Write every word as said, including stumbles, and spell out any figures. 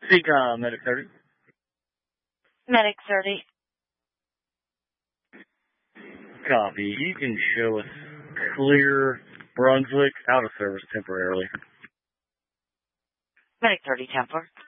Seacom, Medic thirty. Medic thirty. Copy. You can show us clear Brunswick out of service temporarily. Medic thirty, Templar.